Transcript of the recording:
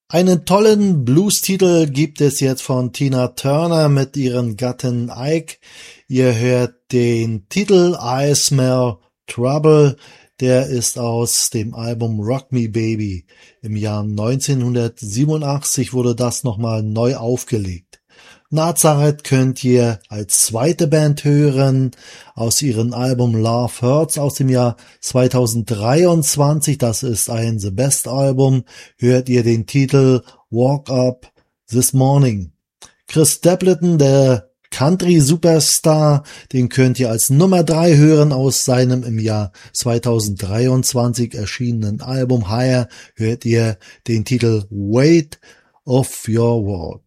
Einen tollen Blues-Titel gibt es jetzt von Tina Turner mit ihrem Gatten Ike. Ihr hört den Titel I Smell Trouble. Der ist aus dem Album Rock Me Baby. Im Jahr 1987 wurde das nochmal neu aufgelegt. Nazareth könnt ihr als zweite Band hören aus ihrem Album Love Hurts aus dem Jahr 2023. Das ist ein The Best Album. Hört ihr den Titel Walk Up This Morning. Chris Stapleton, der Country Superstar, den könnt ihr als Nummer 3 hören aus seinem im Jahr 2023 erschienenen Album Higher. Hört ihr den Titel Weight of Your World.